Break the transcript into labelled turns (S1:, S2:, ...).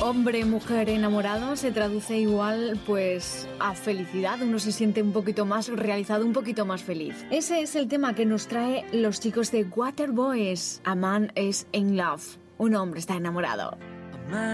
S1: hombre, mujer enamorado se traduce igual pues a felicidad. Uno se siente un poquito más realizado, un poquito más feliz. Ese es el tema que nos trae los chicos de Waterboys. A man is in love. Un hombre está enamorado.